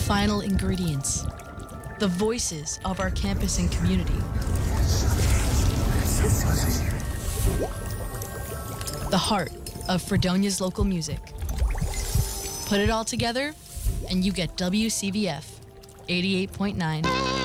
final ingredients, the voices of our campus and community. The heart of Fredonia's local music. Put it all together, and you get WCVF 88.9.